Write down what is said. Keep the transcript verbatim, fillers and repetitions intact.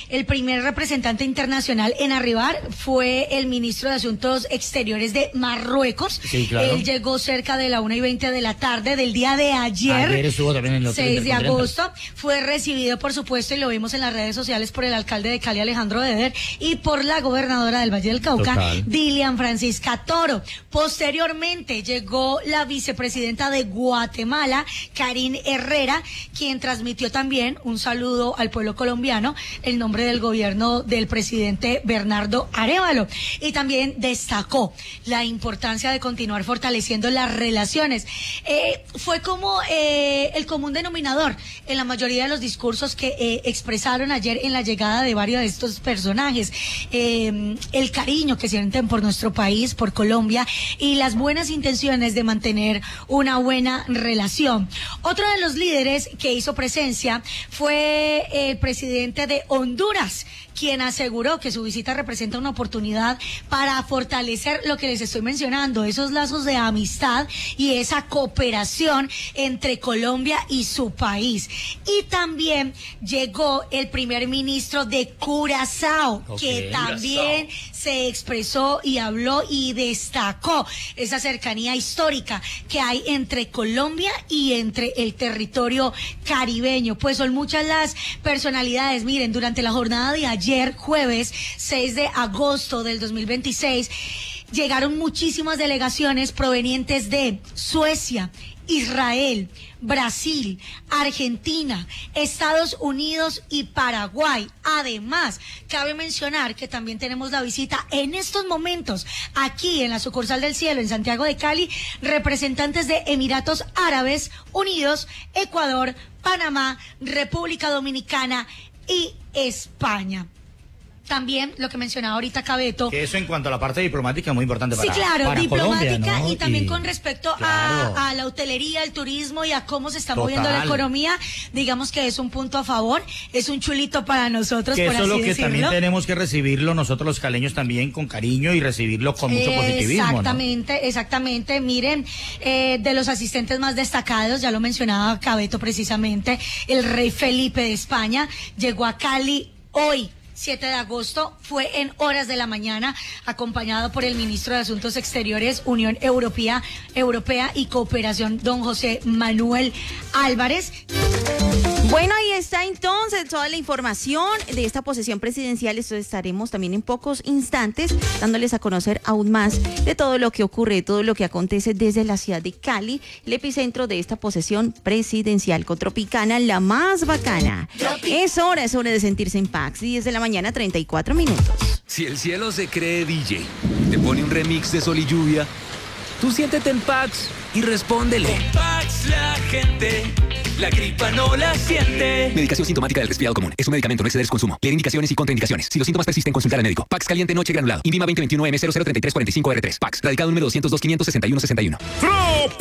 El primer representante internacional en arribar fue el ministro de Asuntos Exteriores de Marruecos. Sí, claro. Él llegó cerca de la una y veinte de la tarde del día de ayer. Ayer estuvo también en el hotel seis de agosto. Fue recibido, por supuesto, y lo vimos en las redes sociales, por el alcalde de Cali, Alejandro Eder, y por la gobernadora del Valle del Cauca, Total. Dilian Francisca Toro. Posteriormente llegó la vicepresidenta de Guatemala, Karine Herrera, quien transmitió también un saludo al pueblo colombiano en nombre del gobierno del presidente Bernardo Arévalo. Y también destacó la importancia de continuar fortaleciendo las relaciones. Eh, fue como eh, el común denominador en la mayoría de los discursos que eh, expresaron ayer en la llegada de varios de estos personajes. Eh, el cariño que sienten por nuestro país, por Colombia, y las buenas intenciones de mantener una buena relación. Otro de los líderes que hizo presencia fue el presidente de Honduras, quien aseguró que su visita representa una oportunidad para fortalecer lo que les estoy mencionando, esos lazos de amistad y esa cooperación entre Colombia y su país. Y también llegó el primer ministro de Curazao, okay, que también Curazao. se expresó y habló y destacó esa cercanía histórica que hay entre Colombia y entre el territorio caribeño. Pues son muchas las personalidades. Miren, durante la jornada de ayer, Ayer, jueves seis de agosto del dos mil veintiséis, llegaron muchísimas delegaciones provenientes de Suecia, Israel, Brasil, Argentina, Estados Unidos y Paraguay. Además, cabe mencionar que también tenemos la visita en estos momentos aquí en la sucursal del Cielo en Santiago de Cali, representantes de Emiratos Árabes Unidos, Ecuador, Panamá, República Dominicana y España. También lo que mencionaba ahorita Cabeto. Que eso en cuanto a la parte diplomática es muy importante para, sí, claro, para diplomática, Colombia, ¿no? Y también y, con respecto claro. a, a la hotelería, al turismo y a cómo se está Total. moviendo la economía, digamos que es un punto a favor, es un chulito para nosotros, que por eso así es lo que decirlo. también tenemos que recibirlo nosotros los caleños también con cariño y recibirlo con mucho positivismo. Exactamente, ¿no? exactamente. Miren, eh, de los asistentes más destacados, ya lo mencionaba Cabeto precisamente, el rey Felipe de España llegó a Cali hoy, siete de agosto, fue en horas de la mañana, acompañado por el ministro de Asuntos Exteriores, Unión Europea, Europea y Cooperación, don José Manuel Álvarez. Bueno, ahí está entonces toda la información de esta posesión presidencial. Esto estaremos también en pocos instantes dándoles a conocer aún más de todo lo que ocurre, de todo lo que acontece desde la ciudad de Cali, el epicentro de esta posesión presidencial con Tropicana, la más bacana. Es hora, es hora de sentirse en Pax. diez de la mañana, treinta y cuatro minutos. Si el cielo se cree D J, te pone un remix de Sol y Lluvia, tú siéntete en Pax y respóndele. Con Pax la gente, la gripa no la siente. Medicación sintomática del resfriado común. Es un medicamento, no exceder su consumo. Leer indicaciones y contraindicaciones. Si los síntomas persisten, consultar al médico. Pax caliente noche granulado. INVIMA veinte veintiuno M cero cero treinta y tres cuarenta y cinco R tres. Pax. Radicado número doscientos dos quinientos sesenta y uno sesenta y uno.